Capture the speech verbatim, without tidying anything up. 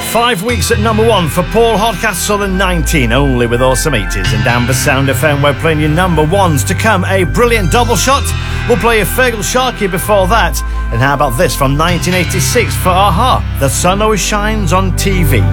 Five weeks at number one for Paul Hardcastle and nineteen only with Awesome eighties. And down for Sound F M, we're playing your number ones to come. A brilliant double shot. We'll play a Fergal Sharkey before that. And how about this from nineteen eighty-six for a-ha? The Sun Always Shines on T V.